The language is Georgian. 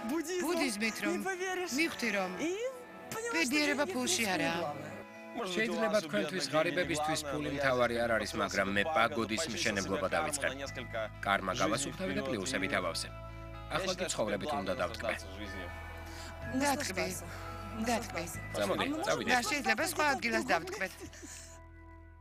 ბუდიზმით რომ მივხვდი რომ ბედნიერება ფულში არაა. შეიძლება თქვენთვის ღარიბებისთვის ფული მთავარი არ არის, მაგრამ მე პაგოდის მშენებლობა დავიწყე. კარმა გავასუფთავე და პლუსები დავავსე. ახლა კი ცხოვრებით უნდა დავტკბე. დათკბი. წამოდი, წავიდეთ. და შეიძლება სხვა ადგილას დავტკბეთ.